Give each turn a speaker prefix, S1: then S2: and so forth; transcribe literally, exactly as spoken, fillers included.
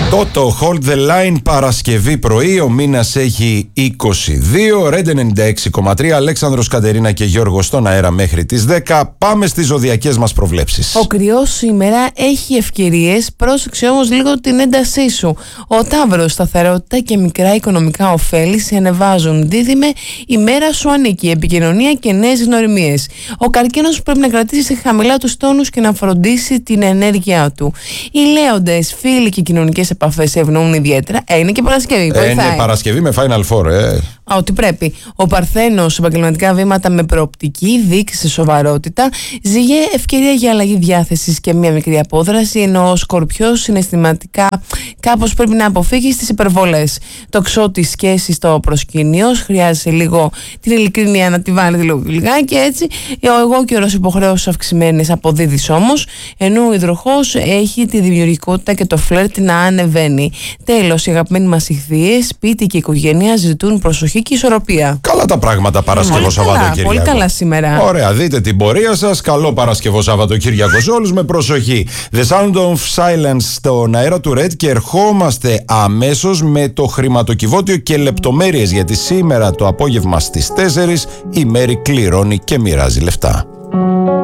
S1: Toto Hold the Line, Παρασκευή πρωί, ο μήνας έχει είκοσι δύο, Ρεντ ενενήντα έξι κόμμα τρία, Αλέξανδρος, Κατερίνα και Γιώργος στον αέρα μέχρι τις δέκα. Πάμε στις ζωδιακές μας προβλέψεις.
S2: Ο Κρυός σήμερα έχει ευκαιρίες, πρόσεξε όμως λίγο την έντασή σου. Ο Ταύρος, σταθερότητα και μικρά οικονομικά ωφέλη σε ανεβάζουν. Δίδυμε, η μέρα σου ανήκει, επικοινωνία και νέες γνωριμίες. Ο Καρκίνος πρέπει να κρατήσει χαμηλά τους τόνους και να φροντίσει την ενέργειά του. Οι Λέοντες, φίλοι και κοινωνικές επαφές ευνοούν ιδιαίτερα. Ε, είναι και Παρασκευή.
S1: Ε, είναι Παρασκευή με Final Four, ε.
S2: Α, ότι πρέπει. Ο Παρθένος, επαγγελματικά βήματα με προοπτική, δείξει σοβαρότητα. Ζυγέ, ευκαιρία για αλλαγή διάθεσης και μια μικρή απόδραση. Ενώ ο Σκορπιός, συναισθηματικά κάπως πρέπει να αποφύγει τις υπερβολές. Το Ξώτη, σχέση στο προσκήνιο, χρειάζεσαι λίγο την ειλικρίνεια να τη βάλει λίγο λιγάκι έτσι. Ο Εγώ καιρός, υποχρεώσεις αυξημένες, αποδίδεις όμως. Ενώ ο Υδροχός έχει τη δημιουργικότητα και το φλερτ να ανεβαίνει. Τέλος, οι αγαπημένοι μας ηχθείες, σπίτι και οικογένεια ζητούν προσοχή και ισορροπία.
S1: Καλά τα πράγματα Παρασκευό Σαββατοκύριακο.
S2: Πολύ καλά σήμερα.
S1: Ωραία, δείτε την πορεία σας. Καλό Παρασκευό Σαββατοκύριακο σε όλους, με προσοχή. The Sound of Silence στον αέρα του Ρεντ και ερχόμαστε αμέσως με το χρηματοκιβώτιο και λεπτομέρειες, γιατί σήμερα το απόγευμα στις τέσσερις η Μέρη κληρώνει και μοιράζει λεφτά.